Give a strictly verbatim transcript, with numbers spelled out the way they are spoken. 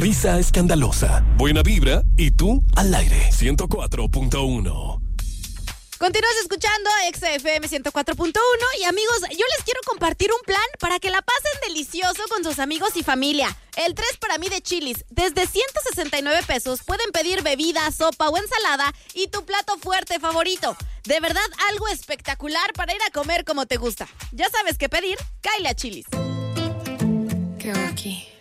Risa escandalosa, buena vibra y tú al aire. ciento cuatro punto uno. Continúas escuchando Exa F M ciento cuatro punto uno y amigos, yo les quiero compartir un plan para que la pasen delicioso con sus amigos y familia. El tres para mí de Chili's. Desde ciento sesenta y nueve pesos pueden pedir bebida, sopa o ensalada y tu plato fuerte favorito. De verdad, algo espectacular para ir a comer como te gusta. Ya sabes qué pedir, cáele a Chili's. ¿Qué hago aquí?